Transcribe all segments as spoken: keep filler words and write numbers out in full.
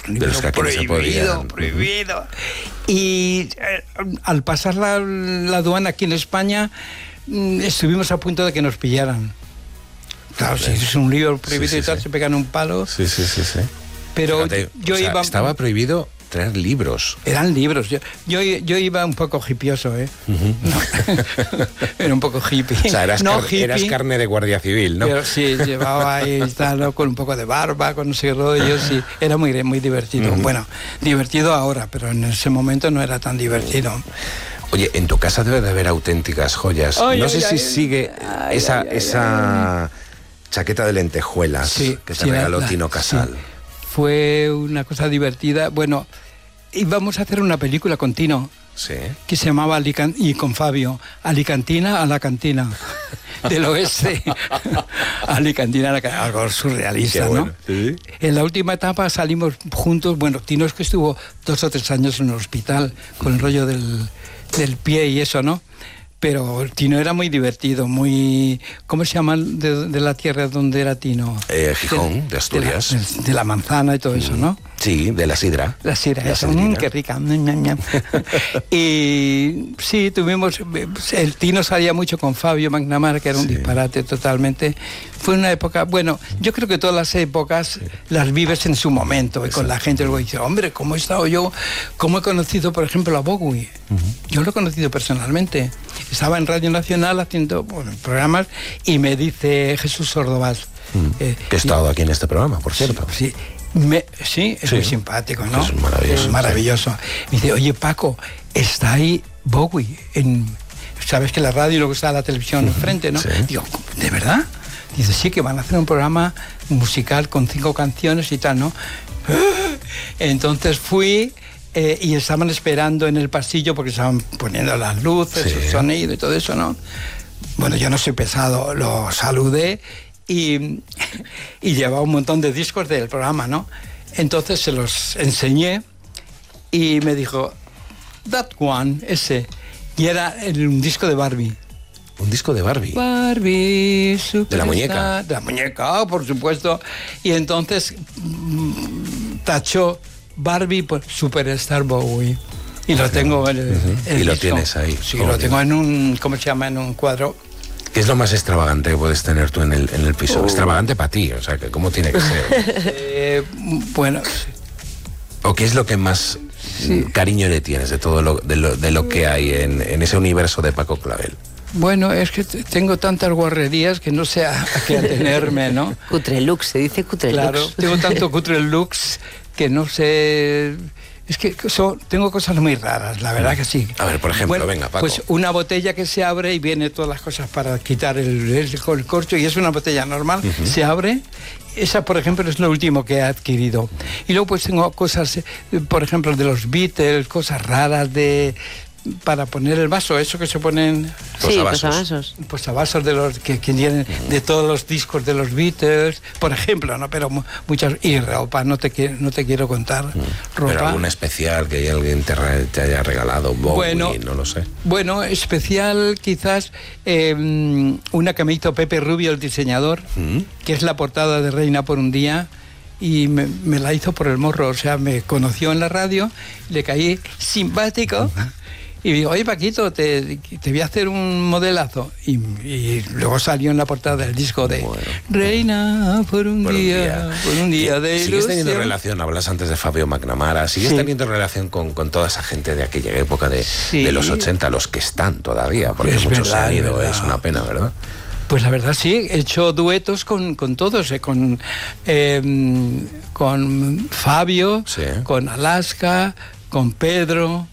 de los que aquí prohibido, se podían. prohibido. Uh-huh. Y eh, al pasar la, la aduana aquí en España, mm, estuvimos a punto de que nos pillaran. Claro, si es un libro prohibido sí, sí, y tal, sí. se pegan un palo. Sí, sí, sí, sí. Pero Fíjate, yo o sea, iba... Estaba prohibido traer libros. Eran libros. Yo, yo, yo iba un poco hipioso, ¿eh? Uh-huh. No. Era un poco hippie. O sea, eras, no car- hippie, eras carne de guardia civil, ¿no? Pero sí, llevaba ahí tal, ¿no? Con un poco de barba, con no sé rollos, sí. Era muy, muy divertido. Uh-huh. Bueno, divertido ahora, pero en ese momento no era tan divertido. Oye, en tu casa debe de haber auténticas joyas. Ay, no ay, sé ay, si ay, sigue ay, esa, ay, ay, esa ay. chaqueta de lentejuelas sí, que te sí, regaló la, Tino Casal. Sí. Fue una cosa divertida. Bueno, íbamos a hacer una película con Tino. Sí. Que se llamaba Alicant- y con Fabio, Alicantina a la cantina del oeste. Alicantina a la cantina, algo surrealista, bueno, ¿no? ¿Sí? En la última etapa salimos juntos. Bueno, Tino es que estuvo dos o tres años en el hospital con el rollo del, del pie y eso, ¿no? Pero Tino era muy divertido, muy... ¿Cómo se llama de, de la tierra donde era Tino? Eh, Gijón, de, de Asturias. De la, de, de la manzana y todo eso, ¿no? Sí, de la sidra. La sidra, eso, mmm, qué rica. Y sí, tuvimos... El Tino salía mucho con Fabio McNamara, que era un sí. disparate totalmente. Fue una época... Bueno, yo creo que todas las épocas sí. las vives en su momento. Y con la gente luego dice, hombre, ¿cómo he estado yo? ¿Cómo he conocido, por ejemplo, a Bowie? Uh-huh. Yo lo he conocido personalmente. Estaba en Radio Nacional haciendo bueno, programas y me dice Jesús Sordovás. Mm, eh, que ha estado y, aquí en este programa, por cierto. Sí, me, sí es sí. muy simpático, ¿no? Es maravilloso. Es maravilloso. Sí. Me dice, oye, Paco, está ahí Bowie. En, Sabes que la radio y luego está la televisión enfrente, ¿no? Sí. Digo, ¿de verdad? Dice, sí, que van a hacer un programa musical con cinco canciones y tal, ¿no? Entonces fui... Eh, y estaban esperando en el pasillo porque estaban poniendo las luces, sí. el sonido y todo eso, ¿no? Bueno, yo no soy pesado, lo saludé y, y llevaba un montón de discos del programa, ¿no? Entonces se los enseñé y me dijo, that one, ese. Y era el, un disco de Barbie. ¿Un disco de Barbie? Barbie, ¿De la muñeca? De la muñeca, por supuesto. Y entonces tachó Barbie por Superstar Bowie. Y lo tengo en el, uh-huh. el Y lo disco. tienes ahí. Sí, lo tengo en un, ¿cómo se llama? En un cuadro. ¿Qué es lo más extravagante que puedes tener tú en el, en el piso? Oh. Extravagante para ti, o sea, que ¿cómo tiene que ser? eh, bueno... ¿O qué es lo que más sí. cariño le tienes de todo lo, de lo, de lo que hay en, en ese universo de Paco Clavel? Bueno, es que tengo tantas guarrerías que no sé a, a qué atenerme, ¿no? Cutrelux, se dice Cutrelux. Claro, tengo tanto Cutrelux que no sé... Es que so, tengo cosas muy raras, la verdad que sí. A ver, por ejemplo, bueno, venga, Paco. Pues una botella que se abre y viene todas las cosas para quitar el, el, el corcho, y es una botella normal, uh-huh. se abre. Esa, por ejemplo, es lo último que he adquirido. Y luego pues tengo cosas, por ejemplo, de los Beatles, cosas raras de... para poner el vaso, eso que se ponen... Sí, posavasos. Posavasos de los que, que tienen de todos los discos de los Beatles, por ejemplo, ¿no? Pero muchas... Y ropa, no te quiero, no te quiero contar. Ropa. Pero alguna especial que alguien te, te haya regalado, Bowie, bueno, no lo sé. Bueno, especial quizás eh, una que me hizo Pepe Rubio, el diseñador, ¿Mm? que es la portada de Reina por un día, y me, me la hizo por el morro, o sea, me conoció en la radio, le caí simpático... Uh-huh. Y digo, oye, Paquito, te, te voy a hacer un modelazo. Y, y luego salió en la portada del disco de bueno, Reina por un, por día, un día, por un día de ilusión. ¿Sigues teniendo relación? Hablas antes de Fabio McNamara. ¿Sigues sí. teniendo relación con, con toda esa gente de aquella época de, sí. de los ochenta, los que están todavía? Porque es muchos verdad, se han ido, es una pena, ¿verdad? Pues la verdad sí, he hecho duetos con, con todos, eh, con, eh, con Fabio, sí. con Alaska, con Pedro...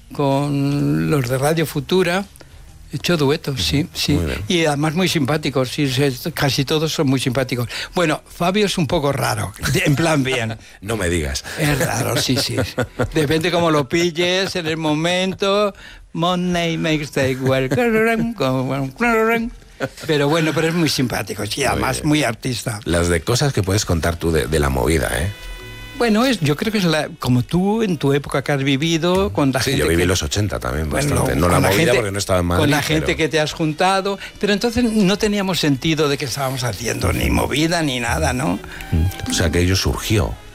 con los de Radio Futura, he hecho duetos, sí, sí. Y además muy simpáticos, sí, casi todos son muy simpáticos. Bueno, Fabio es un poco raro, en plan bien. No me digas. Es raro, sí, sí. Depende cómo lo pilles, en el momento. Money makes the world. Pero bueno, pero es muy simpático, sí, además muy artista. Las de cosas que puedes contar tú de, de la movida, ¿eh? Bueno, es, yo creo que es la, como tú en tu época que has vivido con la sí, gente. Sí, yo viví que, los ochenta también bastante. Bueno, no la, la movida gente, porque no estaba en Madrid. Con la gente pero... que te has juntado. Pero entonces no teníamos sentido de que estábamos haciendo ni movida ni nada, ¿no? O sea, que ello surgió.